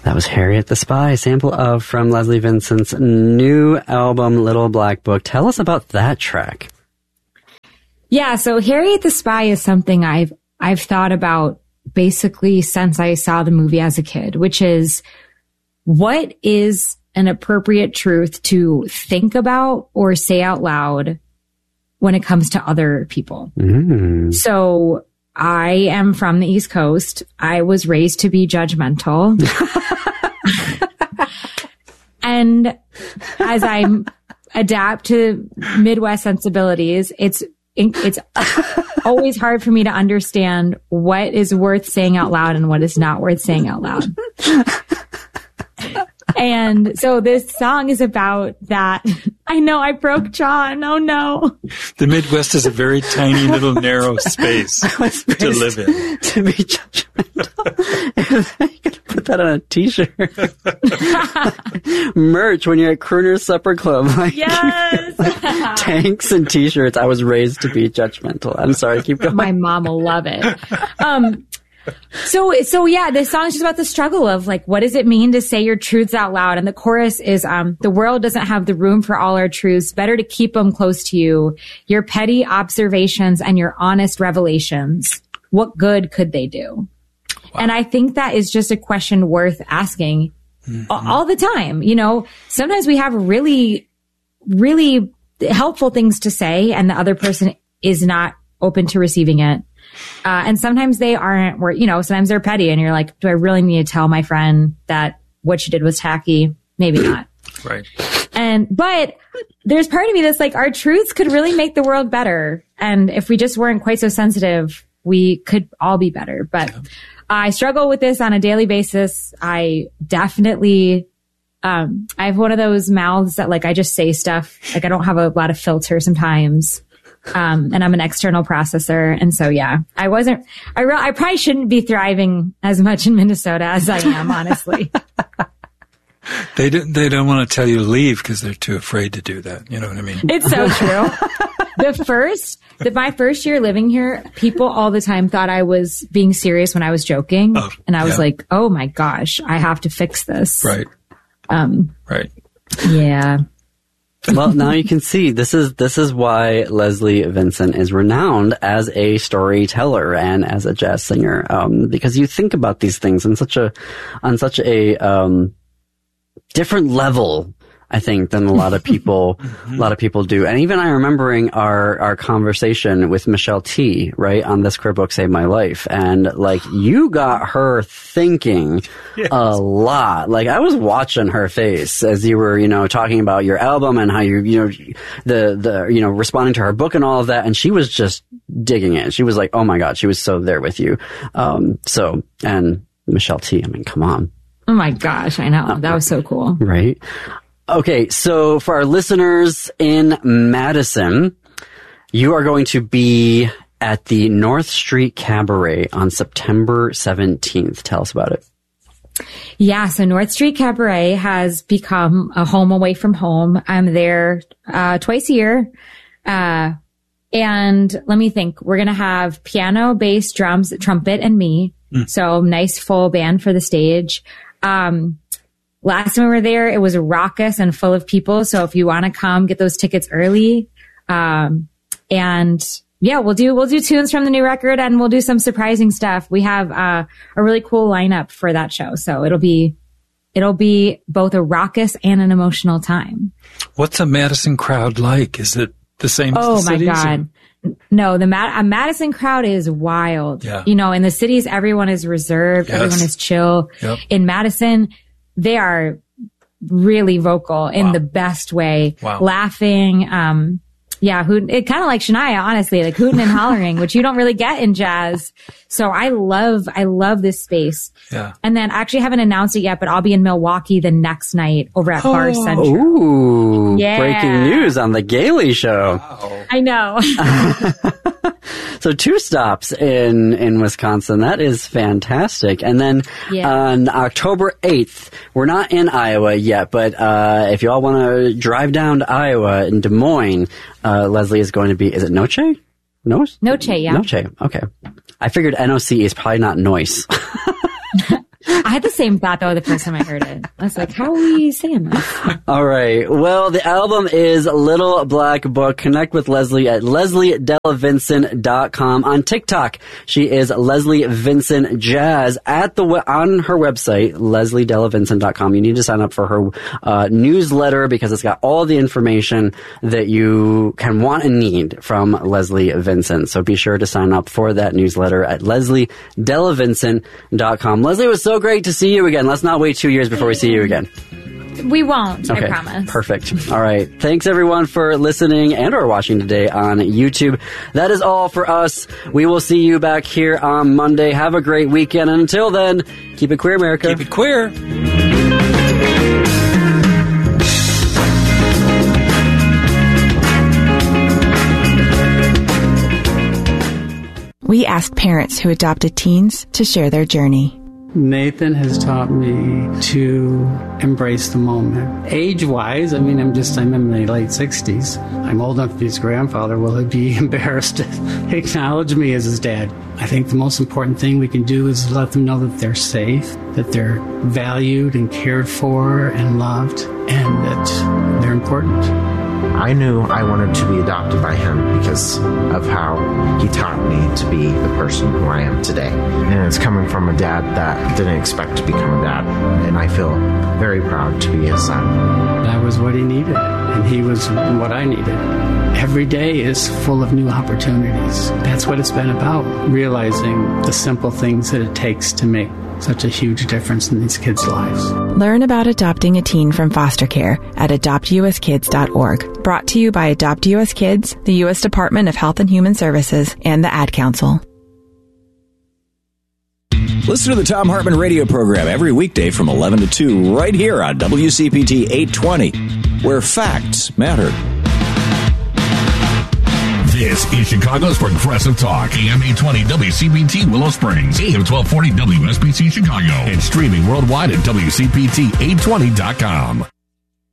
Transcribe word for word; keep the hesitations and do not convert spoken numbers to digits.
That was Harriet the Spy, sample of from Leslie Vincent's new album, Little Black Book. Tell us about that track. Yeah, so Harriet the Spy is something I've I've thought about basically since I saw the movie as a kid, which is what is an appropriate truth to think about or say out loud when it comes to other people. Mm. So I am from the East Coast. I was raised to be judgmental. And as I adapt to Midwest sensibilities, it's it's always hard for me to understand what is worth saying out loud and what is not worth saying out loud. And so this song is about that. I know I broke John. Oh no. The Midwest is a very tiny little narrow space to live in. To be judgmental. You gotta put that on a t-shirt. Merch when you're at Crooner's Supper Club. Like, yes. Tanks and t-shirts. I was raised to be judgmental. I'm sorry. Keep going. My mom will love it. Um, So, so yeah, this song is just about the struggle of like, what does it mean to say your truths out loud? And the chorus is, um, the world doesn't have the room for all our truths. Better to keep them close to you. Your petty observations and your honest revelations. What good could they do? Wow. And I think that is just a question worth asking mm-hmm. all the time. You know, sometimes we have really, really helpful things to say and the other person is not open to receiving it. Uh, and sometimes they aren't, where, you know, sometimes they're petty and you're like, do I really need to tell my friend that what she did was tacky? Maybe not. Right. And, but there's part of me that's like, our truths could really make the world better. And if we just weren't quite so sensitive, we could all be better. But yeah. I struggle with this on a daily basis. I definitely, um, I have one of those mouths that like, I just say stuff. Like I don't have a lot of filter sometimes. Um, and I'm an external processor. And so, yeah, I wasn't, I re- I probably shouldn't be thriving as much in Minnesota as I am, honestly. They don't, they don't want to tell you to leave because they're too afraid to do that. You know what I mean? It's so true. The first, the, my first year living here, people all the time thought I was being serious when I was joking. Oh, and I was yeah. like, oh my gosh, I have to fix this. Right. Um, right. Yeah. Well, now you can see this is this is why Leslie Vincent is renowned as a storyteller and as a jazz singer, um, because you think about these things on such a on such a um, different level, I think, than a lot of people a lot of people do. And even I remembering our our conversation with Michelle T, right, on This Queer Book Saved My Life, and like you got her thinking yes. a lot. Like I was watching her face as you were, you know, talking about your album and how you, you know, the the you know responding to her book and all of that, and she was just digging it. She was like, oh my God, she was so there with you. Um, so and Michelle T, I mean, come on. Oh my gosh, I know. That was so cool. Right. Okay, so for our listeners in Madison, you are going to be at the North Street Cabaret on September seventeenth. Tell us about it. Yeah, so North Street Cabaret has become a home away from home. I'm there uh twice a year. Uh and let me think. We're going to have piano, bass, drums, trumpet, and me. Mm. So nice full band for the stage. Um Last time we were there, it was raucous and full of people. So if you want to come, get those tickets early. Um, and yeah, we'll do, we'll do tunes from the new record and we'll do some surprising stuff. We have, uh, a really cool lineup for that show. So it'll be, it'll be both a raucous and an emotional time. What's a Madison crowd like? Is it the same oh as the cities? Oh my God. Or? No, the Mad- a Madison crowd is wild. Yeah. You know, in the cities, everyone is reserved. Yes. Everyone is chill. Yep. In Madison, they are really vocal in wow. the best way, wow. laughing. Um, yeah, hoot- it kind of like Shania, honestly, like hooting and hollering, which you don't really get in jazz. So I love, I love this space. Yeah. And then I actually haven't announced it yet, but I'll be in Milwaukee the next night over at oh. Bar Central. Ooh, yeah. breaking news on the Gailey Show. Wow. I know. So two stops in, in Wisconsin. That is fantastic. And then yeah. on October eighth, we're not in Iowa yet, but uh, if you all want to drive down to Iowa in Des Moines, uh, Leslie is going to be, is it Noche? Noce? Noche, yeah. Noche, okay. I figured N O C E is probably not noise. I had the same thought though the first time I heard it. I was like, how are we saying this? All right. Well, the album is Little Black Book. Connect with Leslie at leslie della vincent dot com. On TikTok, she is Leslie Vincent Jazz. At the on her website, leslie della vincent dot com. You need to sign up for her uh, newsletter because it's got all the information that you can want and need from Leslie Vincent. So be sure to sign up for that newsletter at leslie della vincent dot com. Leslie, it was so great to see you again. Let's not wait two years before we see you again. We won't, okay, I promise. Perfect. All right. Thanks, everyone, for listening and or watching today on YouTube. That is all for us. We will see you back here on Monday. Have a great weekend. And until then, keep it queer, America. Keep it queer. We asked parents who adopted teens to share their journey. Nathan has taught me to embrace the moment. Age-wise, I mean, I'm just, I'm in my late sixties. I'm old enough to be his grandfather. Will he be embarrassed to acknowledge me as his dad? I think the most important thing we can do is let them know that they're safe, that they're valued and cared for and loved, and that they're important. I knew I wanted to be adopted by him because of how he taught me to be the person who I am today. And it's coming from a dad that didn't expect to become a dad. And I feel very proud to be his son. That was what he needed, and he was what I needed. Every day is full of new opportunities. That's what it's been about, realizing the simple things that it takes to make such a huge difference in these kids' lives. Learn about adopting a teen from foster care at adopt u s kids dot org. Brought to you by Adopt U S Kids, the U S Department of Health and Human Services, and the Ad Council. Listen to the Thom Hartmann radio program every weekday from eleven to two right here on W C P T eight twenty, where facts matter. This is Chicago's Progressive Talk, A M eight twenty W C P T Willow Springs, A M twelve forty W S B C Chicago, and streaming worldwide at W C P T eight twenty dot com.